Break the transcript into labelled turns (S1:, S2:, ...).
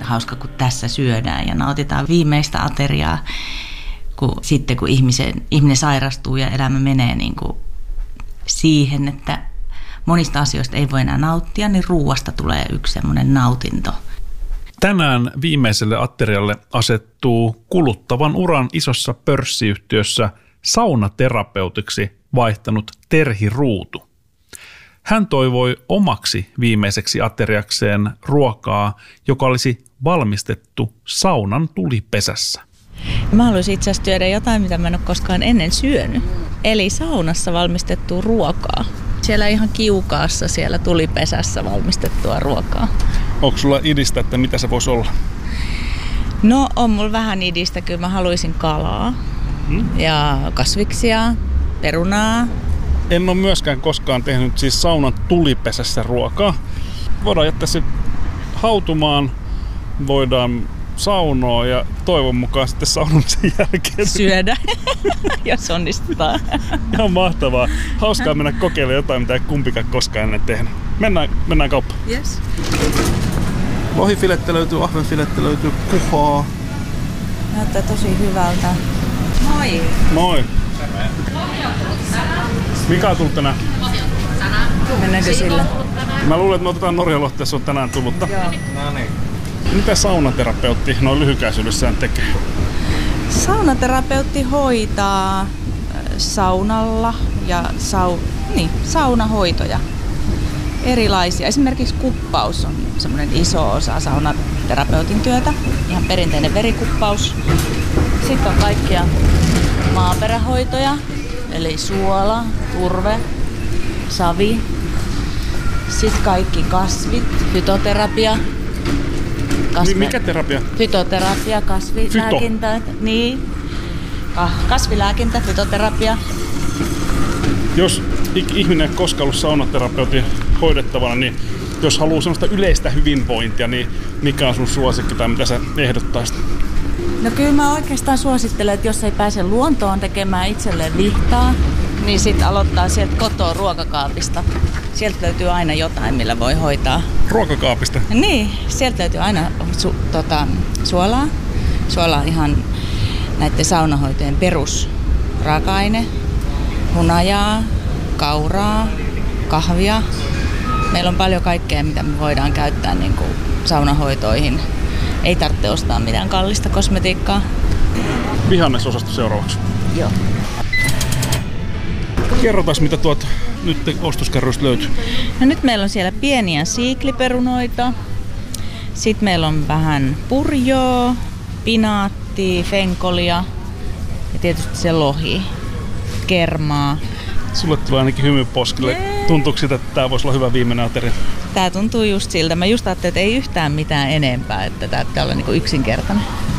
S1: hauska, kun tässä syödään ja nautitaan viimeistä ateriaa, sitten kun ihminen sairastuu ja elämä menee niin kuin siihen, että monista asioista ei voi enää nauttia, niin ruuasta tulee yksi semmoinen nautinto.
S2: Tänään viimeiselle aterialle asettuu kuluttavan uran isossa pörssiyhtiössä saunaterapeutiksi vaihtanut Terhi Ruutu. Hän toivoi omaksi viimeiseksi ateriakseen ruokaa, joka olisi valmistettu saunan tulipesässä.
S1: Mä haluaisin itse asiassa syödä jotain, mitä mä en ole koskaan ennen syönyt. Eli saunassa valmistettua ruokaa. Siellä ihan kiukaassa siellä tulipesässä valmistettua ruokaa.
S2: Onko sulla idistä, että mitä se voisi olla?
S1: No on mulla vähän idistä. Kyllä mä haluaisin kalaa ja kasviksia, perunaa.
S2: En ole myöskään koskaan tehnyt siis saunan tulipesässä ruokaa. Voidaan jättää se hautumaan, voidaan saunoa ja toivon mukaan sitten saunomisen jälkeen
S1: syödä, jos onnistutaan.
S2: Ihan mahtavaa. Hauskaa mennä kokeilemaan jotain, mitä ei kumpikaan koskaan ennen tehnyt. Mennään kauppaan.
S1: Yes.
S2: Lohifilettä löytyy, ahvenfilettä löytyy, kuhaa.
S1: Näyttää tosi hyvältä. Moi!
S2: Moi! Mikä on tullut tänään?
S1: Mennäänkö sillä?
S2: Mä luulen, että me otetaan Norjalohteen, se on tänään tullutta.
S1: Joo.
S2: No niin. Mitä saunaterapeutti noin lyhykäisyydessään tekee?
S1: Saunaterapeutti hoitaa saunalla ja saunahoitoja. Erilaisia. Esimerkiksi kuppaus on semmoinen iso osa saunaterapeutin työtä. Ihan perinteinen verikuppaus. Sitten on kaikkia maaperähoitoja, eli suola, turve, savi. Sitten kaikki kasvit, fytoterapia.
S2: Mikä terapia?
S1: Fytoterapia, kasvilääkintä. Niin. Kasvilääkintä, fytoterapia.
S2: Jos ihminen ei koskaan ollut saunaterapeutin hoidettavana, niin jos haluaa sellaista yleistä hyvinvointia, niin mikä on sun suosikki tai mitä sä ehdottaisit?
S1: No kyllä mä oikeastaan suosittelen, että jos ei pääse luontoon tekemään itselleen vihtaa, niin sitten aloittaa sieltä kotoa ruokakaapista. Sieltä löytyy aina jotain, millä voi hoitaa.
S2: Ruokakaapista?
S1: Niin, sieltä löytyy aina suolaa. Suola on ihan näiden saunahoitojen perusraaka-aine. Hunajaa, kauraa, kahvia. Meillä on paljon kaikkea, mitä me voidaan käyttää niin kuin saunahoitoihin. Ei tarvitse ostaa mitään kallista kosmetiikkaa.
S2: Vihannesosasto seuraavaksi.
S1: Joo.
S2: Kerrotaan, mitä tuot nyt ostoskärryistä löytyy.
S1: No nyt meillä on siellä pieniä siikliperunoita. Sitten meillä on vähän purjoa, pinaattia, fenkolia ja tietysti se lohi, kermaa.
S2: Sulle tulee ainakin hymy poskille. Tuntuuko siltä, että tämä voisi olla hyvä viimeinen ateria?
S1: Tää tuntuu just siltä. Mä just ajattelin, että ei yhtään mitään enempää, että tää pitää olla niinku yksinkertainen.